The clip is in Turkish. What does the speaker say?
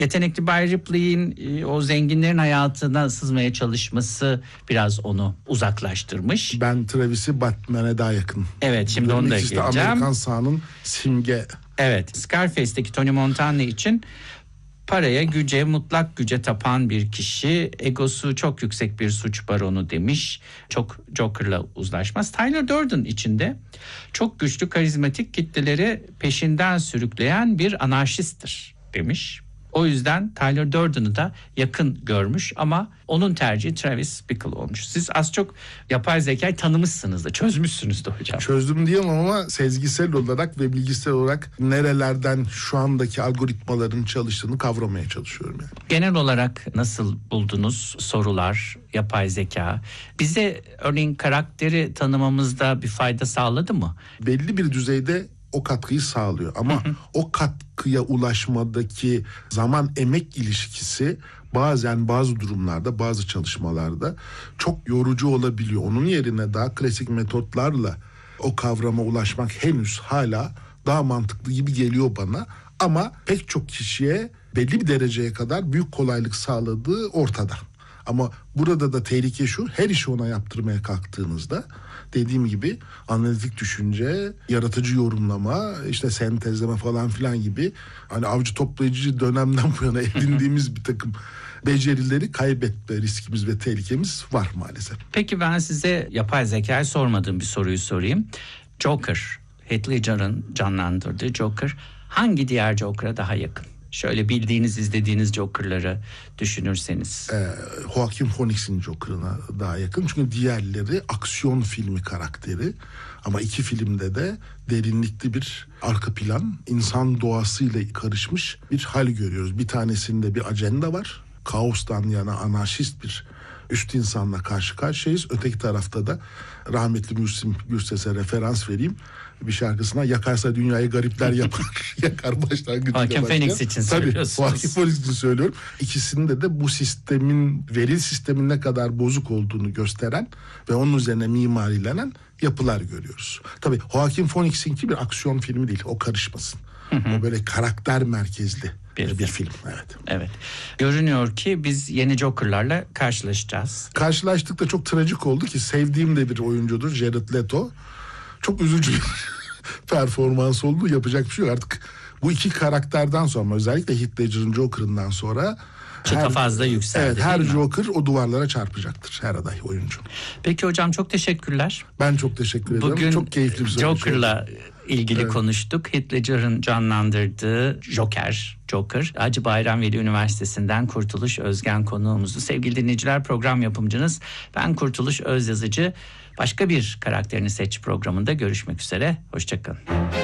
Yetenekli Bay Ripley'in o zenginlerin hayatına sızmaya çalışması biraz onu uzaklaştırmış. Ben Travis'i Batman'e daha yakın. Evet, şimdi onu da İkisi de geleceğim. Amerikan sağının simge. Evet, Scarface'deki Tony Montana için paraya, güce, mutlak güce tapan bir kişi, egosu çok yüksek bir suç baronu demiş. Çok Joker'la uzlaşmaz. Tyler Durden için de çok güçlü, karizmatik, kitleleri peşinden sürükleyen bir anarşisttir demiş. O yüzden Tyler Durden'ı da yakın görmüş ama onun tercihi Travis Bickle olmuş. Siz az çok yapay zekayı tanımışsınız da, çözmüşsünüz de hocam. Çözdüm diyemem ama sezgisel olarak ve bilgisayar olarak nerelerden şu andaki algoritmaların çalıştığını kavramaya çalışıyorum yani. Genel olarak nasıl buldunuz sorular, yapay zeka? Bize örneğin karakteri tanımamızda bir fayda sağladı mı? Belli bir düzeyde o katkıyı sağlıyor ama o katkıya ulaşmadaki zaman emek ilişkisi bazen bazı durumlarda, bazı çalışmalarda çok yorucu olabiliyor. Onun yerine daha klasik metotlarla o kavrama ulaşmak henüz hala daha mantıklı gibi geliyor bana. Ama pek çok kişiye belli bir dereceye kadar büyük kolaylık sağladığı ortada. Ama burada da tehlike şu: her işi ona yaptırmaya kalktığınızda dediğim gibi analitik düşünce, yaratıcı yorumlama, işte sentezleme falan filan gibi hani avcı toplayıcı dönemden bu yana edindiğimiz bir takım becerileri kaybetme riskimiz ve tehlikemiz var maalesef. Peki ben size yapay zekayı sormadığım bir soruyu sorayım. Joker, Heath Ledger'ın canlandırdığı Joker hangi diğer Joker'a daha yakın? Şöyle bildiğiniz, izlediğiniz Joker'ları düşünürseniz. Joaquin Phoenix'in Joker'ına daha yakın. Çünkü diğerleri aksiyon filmi karakteri. Ama iki filmde de derinlikli bir arka plan, insan doğasıyla karışmış bir hal görüyoruz. Bir tanesinde bir ajanda var. Kaostan yana anarşist bir üst insanla karşı karşıyayız. Öteki tarafta da rahmetli Müslüm Gürses'e referans vereyim. Bir şarkısına yakarsa dünyayı garipler yapar. Yakar başlangıcıyla Joaquin Phoenix için söylüyorsunuz. Tabii Joaquin Phoenix için söylüyorum. İkisinde de bu sistemin, veri sistemin ne kadar bozuk olduğunu gösteren ve onun üzerine mimarilenen yapılar görüyoruz. Tabii Joaquin Phoenix'inki bir aksiyon filmi değil. O karışmasın. O böyle karakter merkezli bir film. Evet. Görünüyor ki biz yeni Joker'larla karşılaşacağız. Karşılaştık da çok trajik oldu ki sevdiğim de bir oyuncudur Jared Leto. Çok üzücü bir performans oldu. Yapacak bir şey yok. Artık bu iki karakterden sonra, özellikle Heath Ledger'ın Joker'ından sonra çıta fazla yükseldi. Evet, her Joker o duvarlara çarpacaktır, her aday oyuncu. Peki hocam, çok teşekkürler. Ben çok teşekkür ederim. Bugün çok keyifli bir Joker'la ilgili konuştuk. Heath Ledger'ın canlandırdığı Joker, Hacı Bayram Veli Üniversitesi'nden Kurtuluş Özgen konuğumuzdu. Sevgili dinleyiciler, program yapımcınız ben Kurtuluş Özyazıcı. Başka bir karakterini seç programında görüşmek üzere. Hoşçakalın.